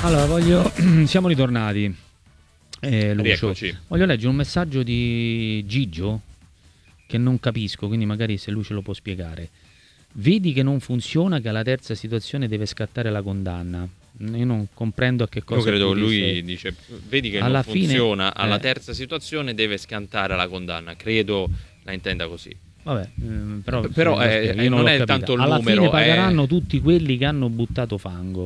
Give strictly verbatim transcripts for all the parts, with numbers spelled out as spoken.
Allora, voglio siamo ritornati. Eh, Lucio, Rieccoci. voglio leggere un messaggio di Gigio che non capisco, quindi magari se lui ce lo può spiegare. Vedi che non funziona, che alla terza situazione deve scattare la condanna. Io non comprendo a che cosa. Io credo tu lui dice. dice, vedi che Alla non fine, funziona, alla eh. terza situazione deve scattare la condanna. Credo la intenda così. Vabbè, ehm, però, Però se- è- spiega, io non l'ho è capita. tanto il alla numero, fine pagheranno è- tutti quelli che hanno buttato fango.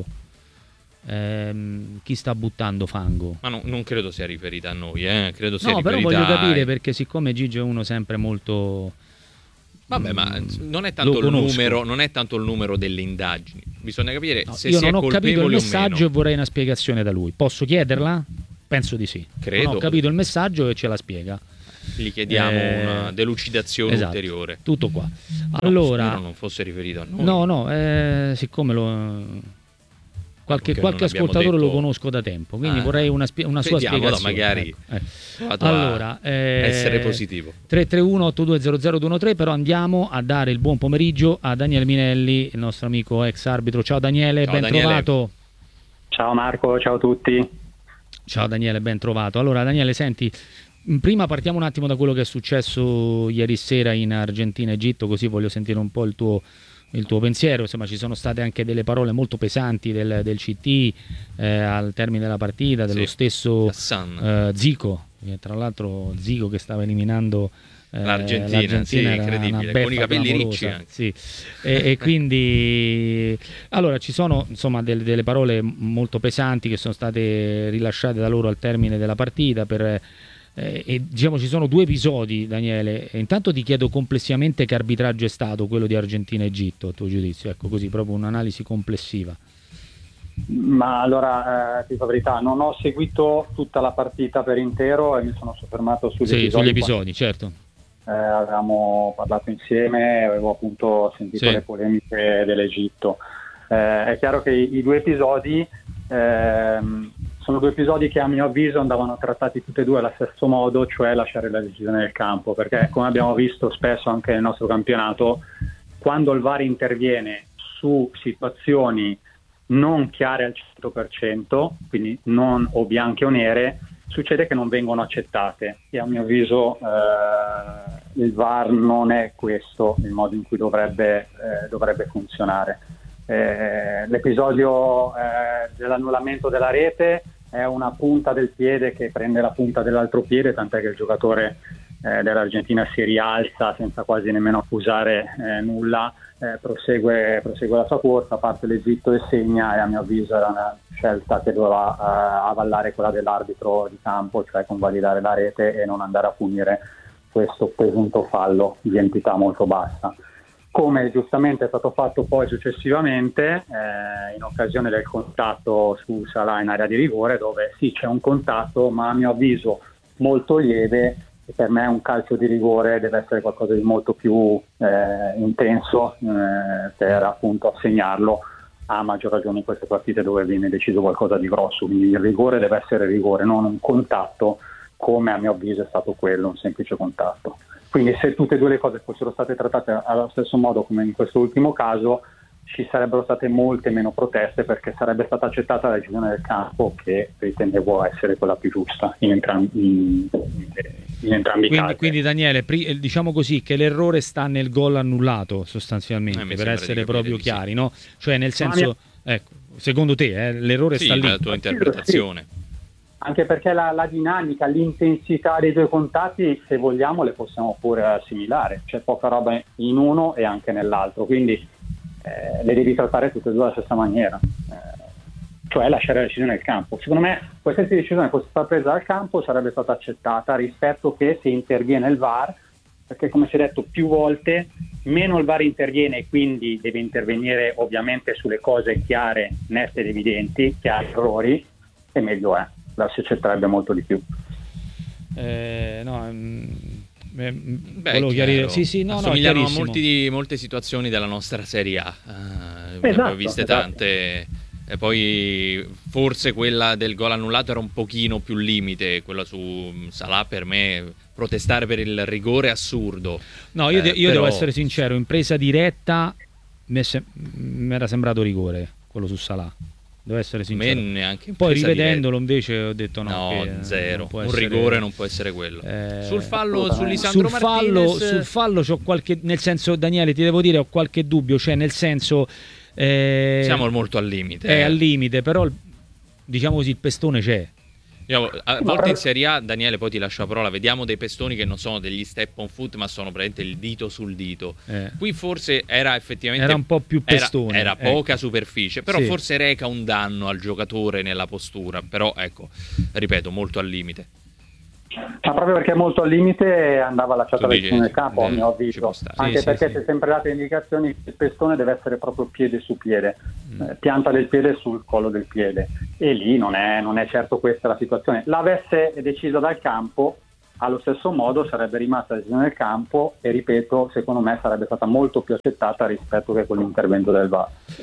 Ehm, chi sta buttando fango? Ma no- non credo sia riferita a noi, eh. Credo sia No, però riferita voglio capire ai- perché siccome Gigio è uno sempre molto. Vabbè, ma Mm, non è lo tanto il conosco. numero, non è tanto il numero delle indagini. Bisogna capire No, se io si è non ho capito il colpevoli o messaggio e meno. vorrei una spiegazione da lui. Posso chiederla? Penso di sì. Credo. Non ho capito il messaggio e ce la spiega. Gli chiediamo Eh, una delucidazione esatto, ulteriore. tutto qua. No, Allora, spero non fosse riferito a noi. no, no, eh, siccome lo. Qualche, Perché qualche non abbiamo ascoltatore detto- lo conosco da tempo, quindi Ah, vorrei una, spie- una sua vediamola, spiegazione. magari Ecco, ecco. vado a Allora, eh, essere positivo. tre tre uno otto due zero zero due uno tre, però andiamo a dare il buon pomeriggio a Daniele Minelli, il nostro amico ex arbitro. Ciao Daniele, Ciao, ben Daniele. trovato. Ciao Marco, ciao a tutti. Ciao Daniele, ben trovato. Allora Daniele, senti, mh, prima partiamo un attimo da quello che è successo ieri sera in Argentina e Egitto, così voglio sentire un po' il tuo, il tuo pensiero. Insomma, ci sono state anche delle parole molto pesanti del, del C T eh, al termine della partita, dello Sì, stesso Hassan. eh, Zico, che tra l'altro Zico che stava eliminando eh, L'Argentina, sì, era incredibile, una beffa con i capelli clamorosa, ricci anche. sì. e, e quindi allora ci sono insomma delle, delle parole molto pesanti che sono state rilasciate da loro al termine della partita per, eh, e diciamo ci sono due episodi, Daniele. E intanto ti chiedo complessivamente che arbitraggio è stato quello di Argentina-Egitto, a tuo giudizio, ecco, così proprio un'analisi complessiva. Ma allora, eh, ti dico la verità, non ho seguito tutta la partita per intero e mi sono soffermato sugli Sì, episodi. sugli episodi, certo. Eh, avevamo parlato insieme, avevo appunto sentito Sì. le polemiche dell'Egitto. Eh, è chiaro che i, i due episodi ehm, sono due episodi che a mio avviso andavano trattati tutti e due allo stesso modo, cioè lasciare la decisione nel campo, perché come abbiamo visto spesso anche nel nostro campionato, quando il V A R interviene su situazioni non chiare al cento per cento, quindi non o bianche o nere, succede che non vengono accettate e a mio avviso eh, il V A R non è questo il modo in cui dovrebbe, eh, dovrebbe funzionare. Eh, l'episodio eh, dell'annullamento della rete è una punta del piede che prende la punta dell'altro piede, tant'è che il giocatore eh, dell'Argentina si rialza senza quasi nemmeno accusare eh, nulla, eh, prosegue, prosegue la sua corsa, parte l'Egitto e segna, e a mio avviso era una scelta che doveva eh, avvallare quella dell'arbitro di campo, cioè convalidare la rete e non andare a punire questo presunto fallo di entità molto bassa. Come giustamente è stato fatto poi successivamente eh, in occasione del contatto su Salah in area di rigore, dove sì c'è un contatto ma a mio avviso molto lieve, e per me un calcio di rigore deve essere qualcosa di molto più eh, intenso eh, per appunto assegnarlo, a maggior ragione in queste partite dove viene deciso qualcosa di grosso, quindi il rigore deve essere rigore, non un contatto come a mio avviso è stato quello, un semplice contatto. Quindi se tutte e due le cose fossero state trattate allo stesso modo come in questo ultimo caso, ci sarebbero state molte meno proteste, perché sarebbe stata accettata la decisione del campo, che ritendevo essere quella più giusta in entrambi, in, in entrambi i Quindi, casi. quindi Daniele, pri- diciamo così che l'errore sta nel gol annullato sostanzialmente, Eh, mi per sembra di essere capire proprio di sì. chiari, no? Cioè nel senso, ecco, secondo te eh, l'errore Sì, sta lì? la tua interpretazione. Anche perché la, la dinamica, l'intensità dei due contatti, se vogliamo, le possiamo pure assimilare. C'è poca roba in uno e anche nell'altro, quindi eh, le devi trattare tutte e due alla stessa maniera, eh, cioè lasciare la decisione nel campo. Secondo me qualsiasi decisione fosse stata presa al campo sarebbe stata accettata, rispetto che se interviene il V A R, perché come si è detto più volte, meno il V A R interviene e quindi deve intervenire ovviamente sulle cose chiare, nette ed evidenti, che ha errori, e meglio è. La si accetterebbe molto di più. Eh, no, mm, eh, mm, Beh, volevo è chiarire. chiaro. Sì, sì, no, no, Assomigliano a chiarissimo. molti, molte situazioni della nostra Serie A. Uh, ne Esatto, abbiamo viste esatto. tante. E poi forse quella del gol annullato era un pochino più limite, quella su Salah per me, protestare per il rigore è assurdo. No, io, de- Eh, io però- devo essere sincero, in presa diretta mi è se- mi era sembrato rigore quello su Salah. devo essere A sincero. me neanche in Poi presa rivedendolo invece ho detto no, No, che, eh, zero. non può Un essere- rigore non può essere quello. Eh, Sul fallo su assolutamente. Lisandro sul fallo, Martinez, sul fallo c'ho qualche, nel senso, Daniele, ti devo dire, ho qualche dubbio, cioè nel senso eh, siamo molto al limite. è eh. al limite, però diciamo così il pestone c'è. Io, a volte in Serie A, Daniele, poi ti lascio la parola, vediamo dei pestoni che non sono degli step on foot, ma sono praticamente il dito sul dito. Eh. Qui forse era effettivamente Era un po' più era- pestone, era, ecco. poca superficie, però Sì. forse reca un danno al giocatore nella postura. Però ecco, ripeto, molto al limite. Ma proprio perché è molto al limite andava lasciata Tu la dici, vicino del campo, a eh, mio ci avviso. può stare. Anche Sì, sì, perché sì. si è sempre dato indicazioni che il pestone deve essere proprio piede su piede, Mm. eh, pianta del piede sul collo del piede, e lì non è, non è certo questa la situazione. L'avesse deciso dal campo, allo stesso modo sarebbe rimasta la decisione del campo e, ripeto, secondo me sarebbe stata molto più accettata rispetto che con l'intervento del V A R.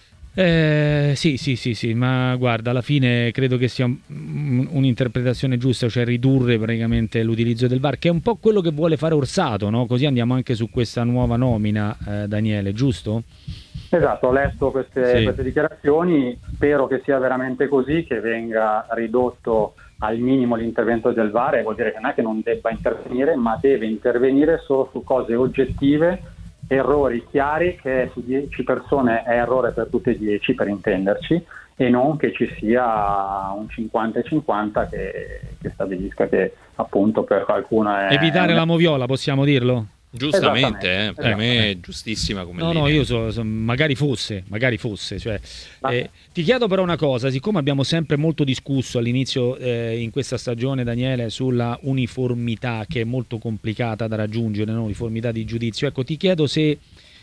Eh, sì, sì, sì, sì, ma guarda, alla fine credo che sia un- un'interpretazione giusta, cioè ridurre praticamente l'utilizzo del V A R, che è un po' quello che vuole fare Orsato, no? Così andiamo anche su questa nuova nomina, eh, Daniele, giusto? Esatto, ho letto queste, Sì. queste dichiarazioni, spero che sia veramente così, che venga ridotto al minimo l'intervento del V A R, e vuol dire che non è che non debba intervenire, ma deve intervenire solo su cose oggettive, errori chiari, che su dieci persone è errore per tutte e dieci, per intenderci, e non che ci sia un cinquanta e cinquanta che, che stabilisca che appunto per qualcuno è... Evitare è un- la moviola, possiamo dirlo? Giustamente, eh, Esattamente, per me è esattamente. giustissima come No, linea. no, io so, so- magari fosse, magari fosse. Cioè, Ma- eh, ti chiedo però una cosa, siccome abbiamo sempre molto discusso all'inizio eh, in questa stagione, Daniele, sulla uniformità che è molto complicata da raggiungere, no? Uniformità di giudizio. Ecco, ti chiedo se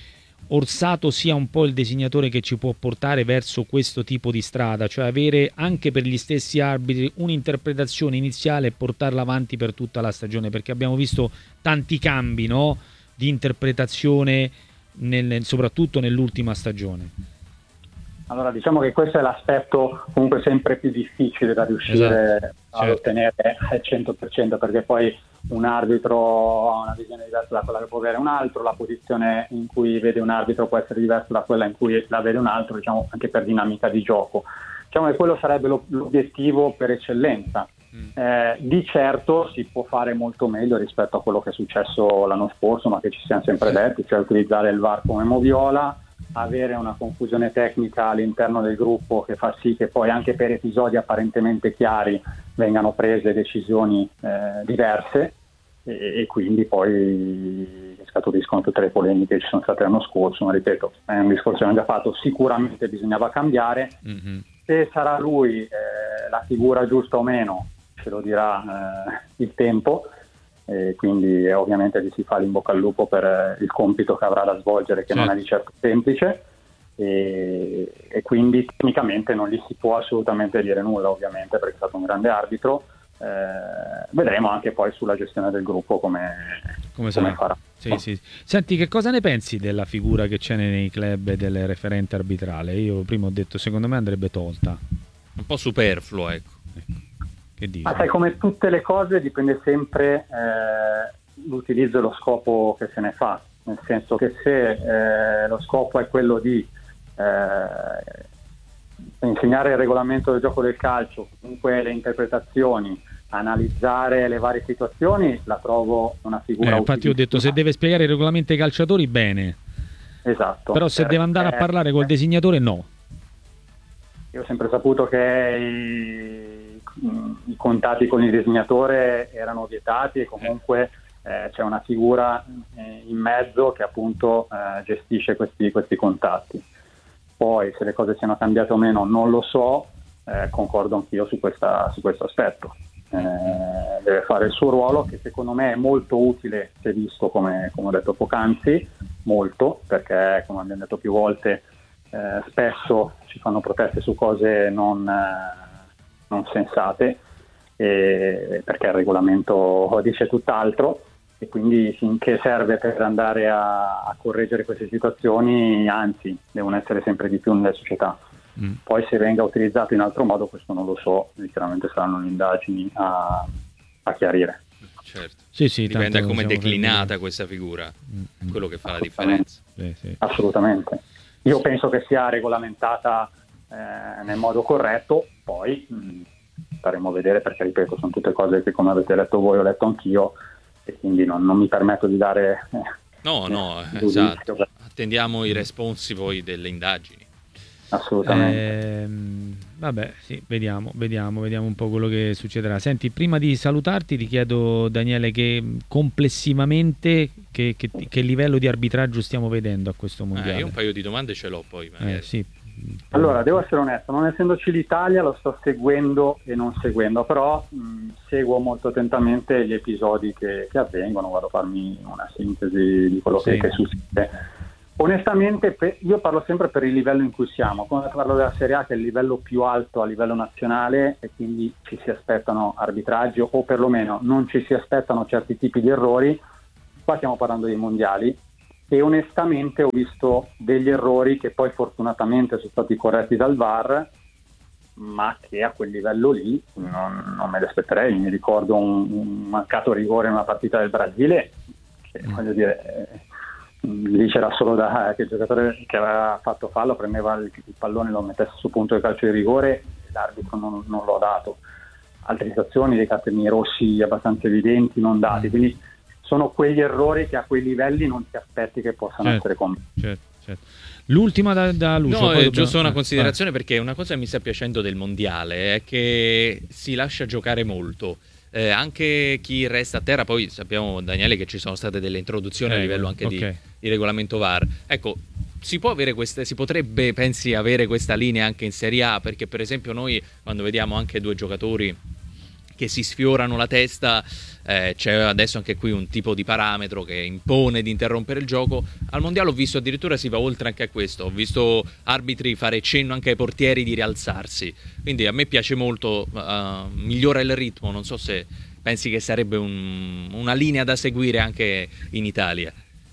Orsato sia un po' il disegnatore che ci può portare verso questo tipo di strada, cioè avere anche per gli stessi arbitri un'interpretazione iniziale e portarla avanti per tutta la stagione, perché abbiamo visto tanti cambi, no? Di interpretazione nel- soprattutto nell'ultima stagione. Allora, diciamo che questo è l'aspetto comunque sempre più difficile da riuscire Esatto, ad certo. ottenere al cento per cento, perché poi un arbitro ha una visione diversa da quella che può avere un altro, la posizione in cui vede un arbitro può essere diversa da quella in cui la vede un altro, diciamo anche per dinamica di gioco. Diciamo che quello sarebbe lo- l'obiettivo per eccellenza. Eh, di certo si può fare molto meglio rispetto a quello che è successo l'anno scorso, ma che ci siamo sempre detti, cioè utilizzare il V A R come moviola, avere una confusione tecnica all'interno del gruppo che fa sì che poi anche per episodi apparentemente chiari vengano prese decisioni eh, diverse, e, e quindi poi scaturiscono tutte le polemiche che ci sono state l'anno scorso, ma ripeto, è un discorso che abbiamo già fatto, sicuramente bisognava cambiare. Mhm. Se sarà lui eh, la figura giusta o meno ce lo dirà eh, il tempo, e quindi eh, ovviamente gli si fa l'in bocca al lupo per eh, il compito che avrà da svolgere, che Certo. non è di certo semplice, e, e quindi tecnicamente non gli si può assolutamente dire nulla, ovviamente, perché è stato un grande arbitro. Eh, vedremo anche poi sulla gestione del gruppo come, Come come sarà? farà. Sì, sì. Senti, che cosa ne pensi della figura che c'è nei club e del referente arbitrale? Io prima ho detto, secondo me andrebbe tolta. Un po' superfluo, ecco. Che dici? Ma sai, come tutte le cose dipende sempre eh, l'utilizzo e lo scopo che se ne fa, nel senso che se eh, lo scopo è quello di eh, insegnare il regolamento del gioco del calcio, comunque le interpretazioni, analizzare le varie situazioni, la trovo una figura Eh, infatti ho detto, se utilissima. deve spiegare i regolamenti ai calciatori, bene. Esatto. Però se deve andare a Perché- parlare col disegnatore, no. Io ho sempre saputo che i, i contatti con il disegnatore erano vietati, e comunque eh, c'è una figura eh, in mezzo che appunto eh, gestisce questi, questi contatti. Poi se le cose siano cambiate o meno non lo so, eh, concordo anch'io su, questa, su questo aspetto. Eh, deve fare il suo ruolo, che secondo me è molto utile se visto, come, come ho detto poc'anzi, molto, perché come abbiamo detto più volte eh, spesso si fanno proteste su cose non, eh, non sensate, eh, perché il regolamento dice tutt'altro, e quindi finché serve per andare a, a correggere queste situazioni, anzi devono essere sempre di più nelle società. Mm. Poi se venga utilizzato in altro modo questo non lo so, sicuramente saranno le indagini a, a chiarire. Certo. Sì, sì, Dipende da tanto come è siamo declinata sempre- questa figura, Mm, mm. quello che fa la Assolutamente. differenza. Sì, sì. Assolutamente. Io penso che sia regolamentata eh, eh, nel modo corretto, poi mh, staremo a vedere, perché ripeto, sono tutte cose che, come avete letto voi, ho letto anch'io, e quindi non, non mi permetto di dare eh, no no eh, esatto, attendiamo i responsi poi delle indagini. Assolutamente. Eh, vabbè, sì, vediamo, vediamo, vediamo un po' quello che succederà. Senti, prima di salutarti ti chiedo, Daniele, che complessivamente che, che, che livello di arbitraggio stiamo vedendo a questo mondiale? Eh, io un paio di domande ce l'ho poi magari. Eh, sì. Allora, devo essere onesto, non essendoci l'Italia lo sto seguendo e non seguendo, però mh, seguo molto attentamente gli episodi che, che avvengono, vado a farmi una sintesi di quello Sì. che, che succede. Onestamente per, io parlo sempre per il livello in cui siamo, quando parlo della Serie A che è il livello più alto a livello nazionale e quindi ci si aspettano arbitraggi o perlomeno non ci si aspettano certi tipi di errori, qua stiamo parlando dei mondiali e onestamente ho visto degli errori che poi fortunatamente sono stati corretti dal V A R, ma che a quel livello lì non, non me li aspetterei. Mi ricordo un, un mancato rigore in una partita del Brasile che mm. voglio dire... Eh, lì c'era solo da che il giocatore che aveva fatto fallo premeva il, il pallone, lo mettesse su punto di calcio di rigore, l'arbitro non, non l'ha dato. Altre situazioni, dei cartellini rossi abbastanza evidenti non dati, quindi sono quegli errori che a quei livelli non ti aspetti che possano certo, essere commessi. Certo, certo. L'ultima da, da Lucio. No, è dobbiamo... giusto una ah, considerazione, ah. perché una cosa che mi sta piacendo del mondiale è che si lascia giocare molto. Eh, anche chi resta a terra, poi sappiamo, Daniele, che ci sono state delle introduzioni eh, a livello anche okay. di, di regolamento V A R. Ecco, si può avere queste, si potrebbe, pensi, avere questa linea anche in Serie A, perché per esempio noi quando vediamo anche due giocatori che si sfiorano la testa, eh, c'è adesso anche qui un tipo di parametro che impone di interrompere il gioco. Al mondiale ho visto addirittura si va oltre anche a questo, ho visto arbitri fare cenno anche ai portieri di rialzarsi, quindi a me piace molto, uh, migliora il ritmo. Non so se pensi che sarebbe un, una linea da seguire anche in Italia.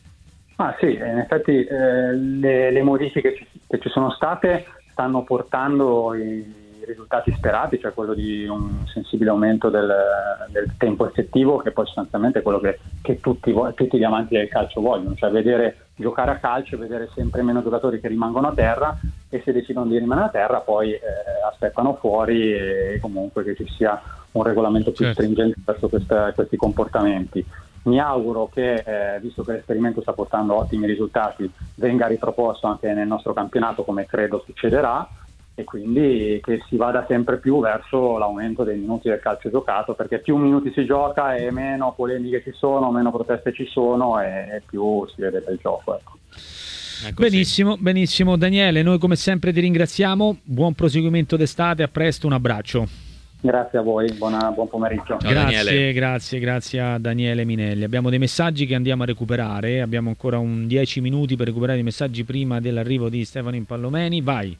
Ah sì, in effetti eh, le, le modifiche che ci sono state stanno portando i risultati sperati, cioè quello di un sensibile aumento del, del tempo effettivo, che poi sostanzialmente è quello che, che tutti, tutti gli amanti del calcio vogliono, cioè vedere giocare a calcio, vedere sempre meno giocatori che rimangono a terra, e se decidono di rimanere a terra poi eh, aspettano fuori, e comunque che ci sia un regolamento più certo. stringente verso questa, questi comportamenti. Mi auguro che, eh, visto che l'esperimento sta portando ottimi risultati, venga riproposto anche nel nostro campionato, come credo succederà, e quindi che si vada sempre più verso l'aumento dei minuti del calcio giocato, perché più minuti si gioca e meno polemiche ci sono, meno proteste ci sono e, e più si vede del gioco, ecco. Benissimo, benissimo Daniele, noi come sempre ti ringraziamo, buon proseguimento d'estate, a presto, un abbraccio. Grazie a voi, buona, buon pomeriggio. Ciao, grazie, Daniele. grazie, grazie a Daniele Minelli. Abbiamo dei messaggi che andiamo a recuperare, abbiamo ancora un dieci minuti per recuperare i messaggi prima dell'arrivo di Stefano Impallomeni, vai.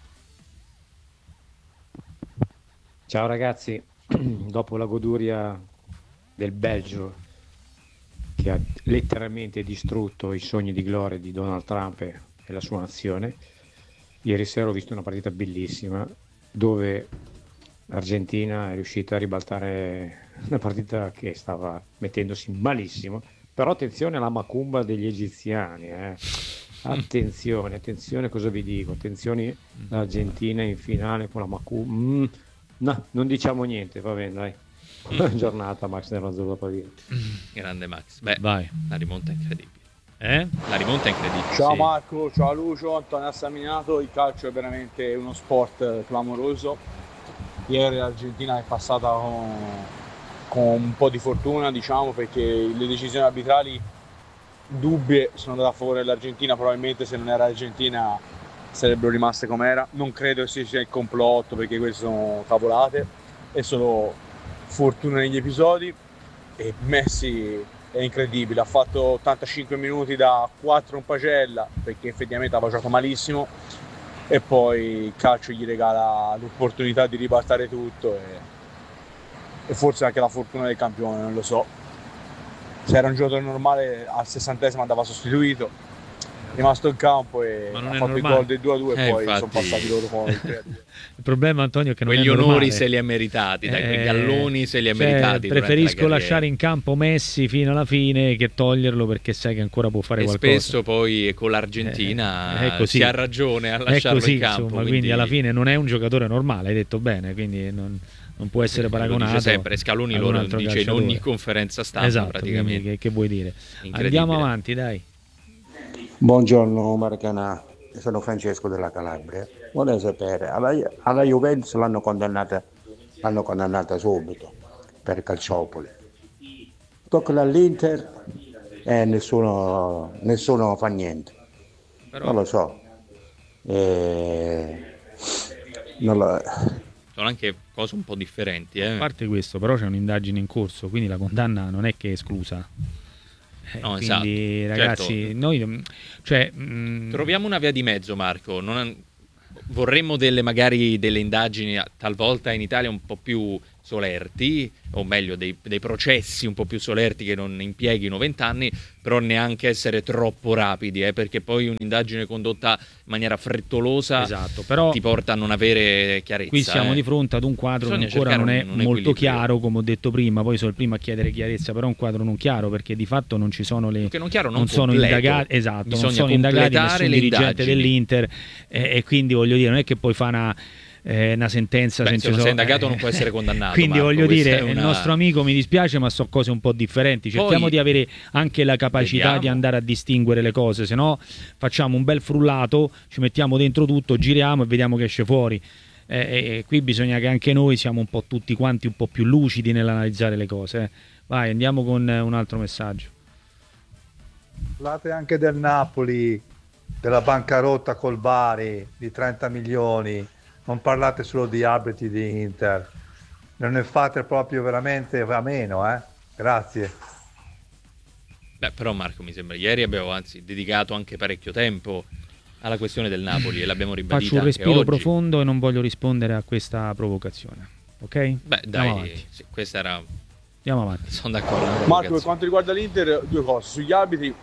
Ciao ragazzi, dopo la goduria del Belgio che ha letteralmente distrutto i sogni di gloria di Donald Trump e la sua nazione, ieri sera ho visto una partita bellissima dove l'Argentina è riuscita a ribaltare una partita che stava mettendosi malissimo, però attenzione alla macumba degli egiziani, eh. attenzione, attenzione cosa vi dico, attenzione l'Argentina in finale con la macumba. Mm. No, non diciamo niente, va bene, dai. Buona giornata, Max nell'Azzurro Pavia. Grande Max. Beh, vai. La rimonta è incredibile. Eh? La rimonta è incredibile. Ciao sì. Marco, ciao Lucio, Antonio Assaminato. Il calcio è veramente uno sport clamoroso. Ieri l'Argentina è passata con, con un po' di fortuna, diciamo, perché le decisioni arbitrali dubbie sono andate a favore dell'Argentina. Probabilmente se non era l'Argentina sarebbero rimaste com'era. Non credo che sia il complotto, perché queste sono cavolate, è solo fortuna negli episodi. E Messi è incredibile, ha fatto ottantacinque minuti da quattro in pagella, perché effettivamente aveva giocato malissimo, e poi il calcio gli regala l'opportunità di ribaltare tutto, e, e forse anche la fortuna del campione, non lo so. Se era un giocatore normale al sessantesimo andava sostituito. rimasto in campo e Ma ha non è fatto normale. il gol del due a due e Eh, poi infatti. sono passati loro con il tre a due. Il problema, Antonio, è che non Quegli è normale. onori se li ha meritati, dai, quei Eh, galloni se li ha cioè, meritati. durante preferisco la lasciare carriera. in campo Messi fino alla fine che toglierlo, perché sai che ancora può fare E qualcosa. spesso poi con l'Argentina Eh, è così. si ha ragione a È lasciarlo così, in campo. insomma, quindi... alla fine non è un giocatore normale, hai detto bene, quindi non, non può essere lo paragonato. dice sempre Scaloni, ad lo un altro dice in calciatore. ogni conferenza stampa, Esatto, praticamente. quindi che, che vuoi dire? Incredibile. Andiamo avanti, dai. Buongiorno Marcanà, sono Francesco della Calabria. Vorrei sapere, alla, alla Juventus l'hanno condannata, l'hanno condannata subito per Calciopoli. Tocca all'Inter e nessuno, nessuno fa niente. Però Non lo so. Eh, non lo... sono anche cose un po' differenti. Eh. A parte questo, però c'è un'indagine in corso, quindi la condanna non è che è esclusa. Eh, No, quindi esatto. ragazzi, Certo. noi cioè, mh, Troviamo una via di mezzo, Marco. Non... Vorremmo delle magari delle indagini talvolta in Italia un po' più solerti, o meglio dei, dei processi un po' più solerti che non impieghino vent'anni, però neanche essere troppo rapidi, eh, perché poi un'indagine condotta in maniera frettolosa esatto, però ti porta a non avere chiarezza. qui siamo eh. di fronte ad un quadro Bisogna che ancora non cercare è un- un molto equilibrio. chiaro, come ho detto prima, poi sono il primo a chiedere chiarezza, però è un quadro non chiaro, perché di fatto non ci sono le Perché non chiaro, non sono completo. indagati, esatto, non Bisogna sono indagati completare nessun le dirigente indagini. dell'Inter, eh, e quindi voglio dire, non è che poi fa una eh, una sentenza Beh, senza se non so- sei indagato non può essere condannato, quindi Marco, voglio questa dire, è il una- nostro amico, mi dispiace, ma so cose un po' differenti, cerchiamo Poi- di avere anche la capacità Vediamo. di andare a distinguere le cose, se no facciamo un bel frullato, ci mettiamo dentro tutto, giriamo e vediamo che esce fuori. Eh, eh, eh, qui bisogna che anche noi siamo un po' tutti quanti un po' più lucidi nell'analizzare le cose. eh. Vai, andiamo con eh, un altro messaggio. Parlate anche del Napoli, della bancarotta col Bari di trenta milioni, non parlate solo di arbitri di Inter, non ne fate proprio veramente a meno, eh? Grazie. Beh, però Marco, mi sembra ieri abbiamo anzi dedicato anche parecchio tempo alla questione del Napoli e l'abbiamo ribadita Faccio un anche respiro oggi. profondo e non voglio rispondere a questa provocazione. Ok? Beh, Andiamo dai, avanti. sì, questa era... Andiamo avanti. Sono d'accordo. una Marco, per provocazione. quanto riguarda l'Inter, due cose. Sugli arbitri,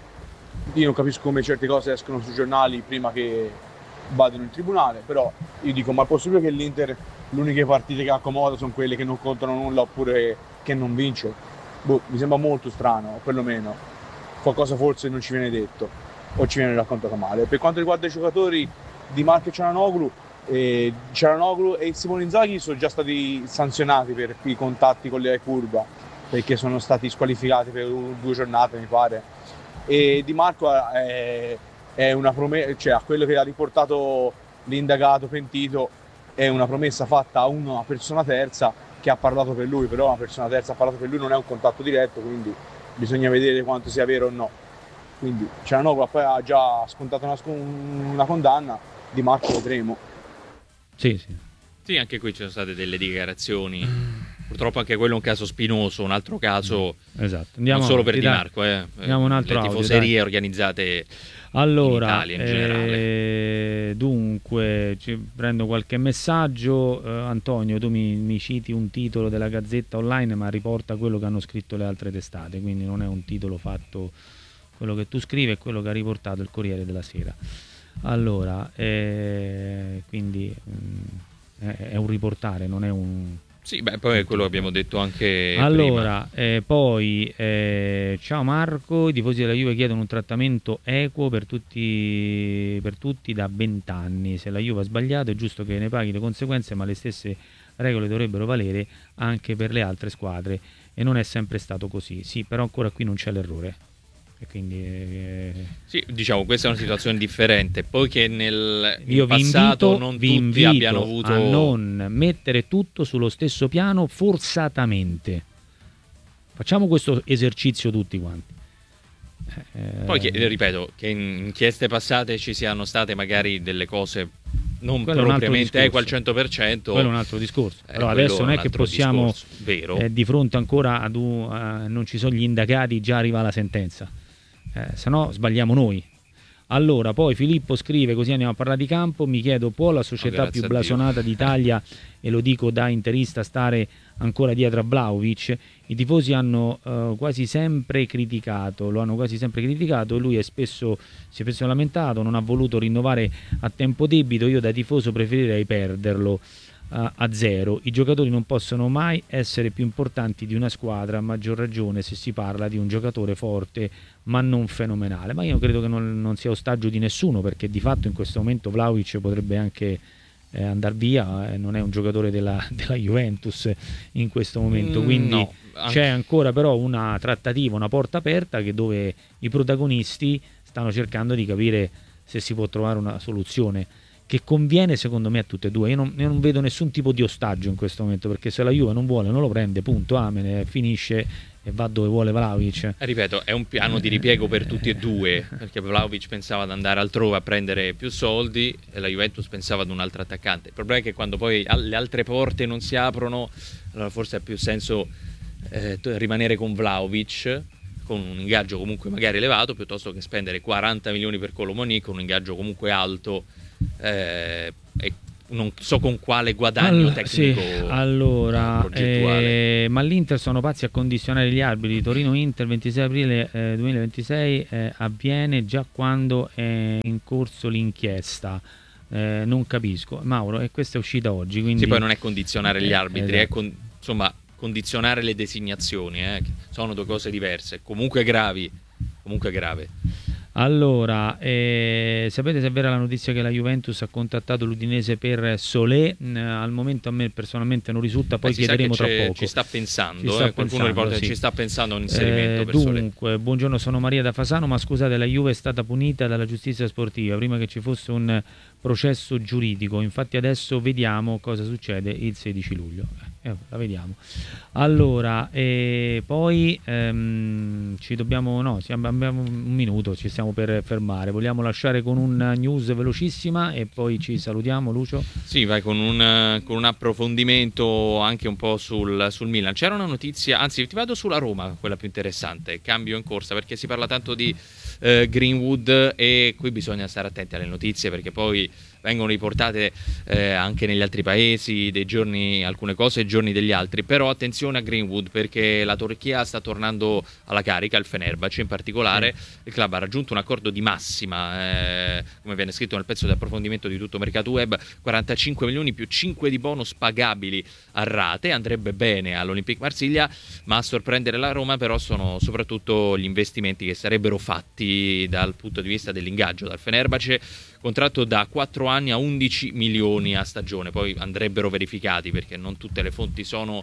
io non capisco come certe cose escono sui giornali prima che vadano in tribunale, però io dico, ma è possibile che l'Inter, le uniche partite che accomoda sono quelle che non contano nulla oppure che non vince? Boh, mi sembra molto strano, o perlomeno qualcosa forse non ci viene detto o ci viene raccontato male. Per quanto riguarda i giocatori di Marco e Cialanoglu, eh, Cialanoglu e Simone Inzaghi sono già stati sanzionati per i contatti con le curva, perché sono stati squalificati per due giornate, mi pare. E Di Marco è, è una promessa, cioè a quello che ha riportato l'indagato pentito, è una promessa fatta a una persona terza che ha parlato per lui, però una persona terza ha parlato per lui, non è un contatto diretto, quindi bisogna vedere quanto sia vero o no. Quindi Cialanoglu poi ha già scontato una, una condanna, Di Marco vedremo. Sì, sì. Sì, anche qui ci sono state delle dichiarazioni. Purtroppo anche quello è un caso spinoso, un altro caso Esatto. Andiamo non solo avanti, per Di dai. Marco, eh. Andiamo un altro le audio, tifoserie dai. organizzate Allora, in Italia in generale. eh, dunque, ci prendo qualche messaggio. Eh, Antonio, tu mi, mi citi un titolo della Gazzetta Online, ma riporta quello che hanno scritto le altre testate, quindi non è un titolo fatto, quello che tu scrivi è quello che ha riportato il Corriere della Sera. Allora, eh, quindi mh, è, è un riportare, non è un... Sì, beh, poi è quello che abbiamo detto anche Allora, eh, poi eh, ciao Marco, i tifosi della Juve chiedono un trattamento equo per tutti, per tutti da vent'anni. Se la Juve ha sbagliato è giusto che ne paghi le conseguenze, ma le stesse regole dovrebbero valere anche per le altre squadre e non è sempre stato così. Sì, però ancora qui non c'è l'errore. E quindi eh, Sì, diciamo, questa è una situazione differente. Poi che nel in io vi passato invito, non vi tutti invito abbiano avuto a non mettere tutto sullo stesso piano forzatamente. Facciamo questo esercizio tutti quanti. Eh, Poi che, ripeto, che in inchieste passate ci siano state magari delle cose non quello è un altro propriamente eque al discorso. cento per cento. Quello è un altro discorso. Eh, Però quello adesso non è è un che altro possiamo, discorso, vero. eh, di fronte ancora ad un, eh, non ci sono gli indagati, già arriva la sentenza. Eh, se no sbagliamo noi. Allora, poi Filippo scrive, così andiamo a parlare di campo, mi chiedo, può la società oh, più blasonata d'Italia, e lo dico da interista, stare ancora dietro a Vlahovic? I tifosi hanno uh, quasi sempre criticato, lo hanno quasi sempre criticato, lui è spesso, si è spesso lamentato, non ha voluto rinnovare a tempo debito, io da tifoso preferirei perderlo uh, a zero. I giocatori non possono mai essere più importanti di una squadra, a maggior ragione se si parla di un giocatore forte ma non fenomenale. Ma io credo che non, non sia ostaggio di nessuno, perché di fatto in questo momento Vlahovic potrebbe anche eh, andare via, eh, non è un giocatore della, della Juventus in questo momento, quindi no, anche... c'è ancora però una trattativa, una porta aperta, che dove i protagonisti stanno cercando di capire se si può trovare una soluzione che conviene secondo me a tutte e due. Io non, io non vedo nessun tipo di ostaggio in questo momento, perché se la Juve non vuole non lo prende, punto, amene, finisce e va dove vuole Vlahovic. Ripeto, è un piano di ripiego per tutti e due, perché Vlahovic pensava ad andare altrove a prendere più soldi e la Juventus pensava ad un altro attaccante. Il problema è che quando poi le altre porte non si aprono, allora forse ha più senso eh, rimanere con Vlahovic, con un ingaggio comunque magari elevato, piuttosto che spendere quaranta milioni per Colomoni con un ingaggio comunque alto eh, e non so con quale guadagno All- tecnico. Sì, allora, eh, ma l'Inter sono pazzi a condizionare gli arbitri. Torino-Inter ventisei aprile eh, duemilaventisei eh, avviene già quando è in corso l'inchiesta. Eh, non capisco, Mauro, e questa è uscita oggi, quindi... Sì, poi non è condizionare gli arbitri, esatto. è con, insomma condizionare le designazioni, eh, sono due cose diverse, comunque gravi, comunque grave. Allora, eh, sapete se è vera la notizia che la Juventus ha contattato l'Udinese per Solé? Mm, al momento a me personalmente non risulta, poi eh, chiederemo tra poco. Ci sta pensando, ci sta eh, qualcuno pensando, riporta sì. che ci sta pensando a un inserimento eh, per Dunque, Solé. buongiorno, sono Maria da Fasano, ma scusate, la Juve è stata punita dalla giustizia sportiva prima che ci fosse un processo giuridico, infatti adesso vediamo cosa succede il sedici luglio. Eh, la vediamo. Allora, e poi ehm, ci dobbiamo, no, abbiamo un minuto, ci stiamo per fermare. Vogliamo lasciare con una news velocissima e poi ci salutiamo, Lucio? Sì, vai con un, con un approfondimento anche un po' sul, sul Milan. C'era una notizia, anzi ti vado sulla Roma, quella più interessante, cambio in corsa, perché si parla tanto di eh, Greenwood e qui bisogna stare attenti alle notizie, perché poi vengono riportate eh, anche negli altri paesi dei giorni, alcune cose e giorni degli altri, però attenzione a Greenwood, perché la Turchia sta tornando alla carica, il Fenerbahce in particolare, mm. il club ha raggiunto un accordo di massima, eh, come viene scritto nel pezzo di approfondimento di Tutto Mercato Web, quarantacinque milioni più cinque di bonus pagabili a rate, andrebbe bene all'Olympique Marsiglia, ma a sorprendere la Roma però sono soprattutto gli investimenti che sarebbero fatti dal punto di vista dell'ingaggio dal Fenerbahce, contratto da quattro anni a undici milioni a stagione, poi andrebbero verificati perché non tutte le fonti sono,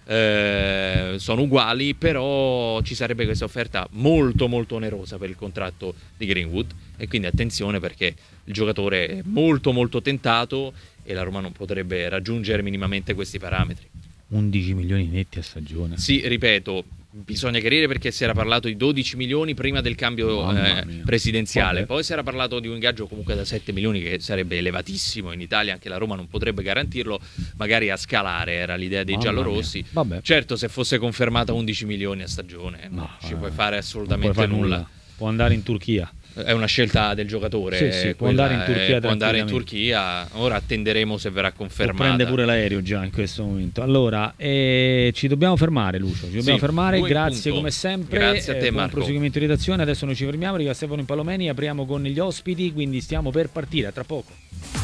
eh, sono uguali, però ci sarebbe questa offerta molto molto onerosa per il contratto di Greenwood e quindi attenzione, perché il giocatore è molto molto tentato e la Roma non potrebbe raggiungere minimamente questi parametri. undici milioni netti a stagione. Sì, ripeto, bisogna chiarire, perché si era parlato di dodici milioni prima del cambio eh, presidenziale. Vabbè. Poi si era parlato di un ingaggio comunque da sette milioni, che sarebbe elevatissimo in Italia, anche la Roma non potrebbe garantirlo, magari a scalare era l'idea dei Mamma giallorossi. Certo, se fosse confermata undici milioni a stagione non no, ci eh, puoi fare assolutamente puoi fare nulla. nulla. Può andare in Turchia. È una scelta del giocatore, sì, sì, può andare in Turchia, può andare in Turchia. Ora attenderemo se verrà confermata. Prende pure l'aereo già in questo momento. Allora, eh, ci dobbiamo fermare, Lucio. Ci dobbiamo sì, fermare. Grazie come sempre. Grazie a te, eh, Marco. Buon proseguimento di redazione. Adesso noi ci fermiamo. Arriva Stefano Impallomeni. Apriamo con gli ospiti. Quindi stiamo per partire. Tra poco.